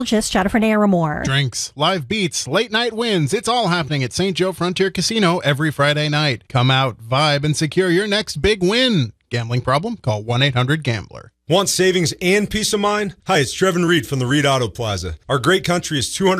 Just Jennifer Naramore. Drinks, live beats, late night wins. It's all happening at St. Joe Frontier Casino every Friday night. Come out, vibe, and secure your next big win. Gambling problem? Call 1-800-GAMBLER. Want savings and peace of mind? Hi, it's Trevin Reed from the Reed Auto Plaza. Our great country is 200